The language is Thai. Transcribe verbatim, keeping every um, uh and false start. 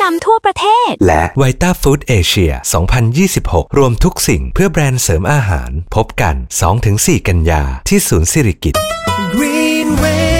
ำทั่วประเทศและ Vita Food Asia สองพันยี่สิบหกรวมทุกสิ่งเพื่อแบรนด์เสริมอาหารพบกัน สองถึงสี่ กันยาที่ศูนย์สิริกิติ์ Green Way